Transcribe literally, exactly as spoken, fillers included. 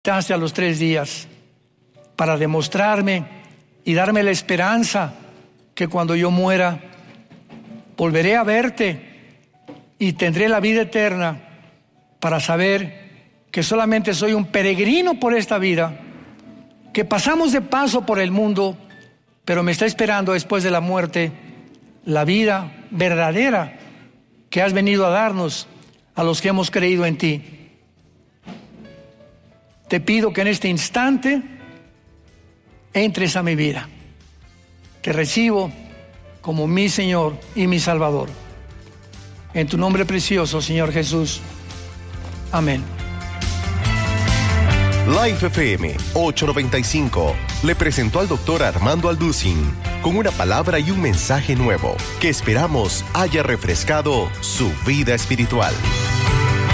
a los tres días para demostrarme y darme la esperanza que cuando yo muera volveré a verte y tendré la vida eterna, para saber que solamente soy un peregrino por esta vida, que pasamos de paso por el mundo, pero me está esperando después de la muerte la vida verdadera que has venido a darnos a los que hemos creído en ti. Te pido que en este instante entres a mi vida. Te recibo como mi Señor y mi Salvador. En tu nombre precioso, Señor Jesús. Amén. Life F M ochocientos noventa y cinco le presentó al doctor Armando Alducin con una palabra y un mensaje nuevo que esperamos haya refrescado su vida espiritual.